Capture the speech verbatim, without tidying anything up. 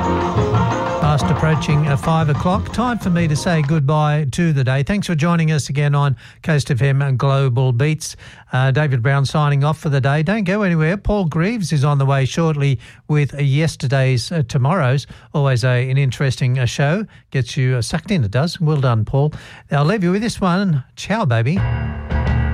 Fast approaching uh, five o'clock. Time for me to say goodbye to the day. Thanks for joining us again on Coast F M and Global Beats. Uh, David Brown signing off for the day. Don't go anywhere. Paul Greaves is on the way shortly with uh, yesterday's uh, tomorrow's. Always a, an interesting uh, show. Gets you uh, sucked in, it does. Well done, Paul. I'll leave you with this one. Ciao, baby.